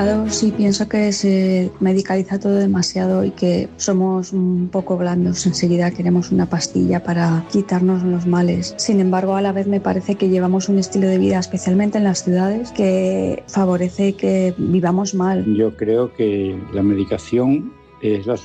lado sí pienso que se medicaliza todo demasiado y que somos un poco blandos. Enseguida queremos una pastilla para quitarnos los males. Sin embargo, a la vez me parece que llevamos un estilo de vida, especialmente en las ciudades, que favorece que vivamos mal. Yo creo que la medicación es la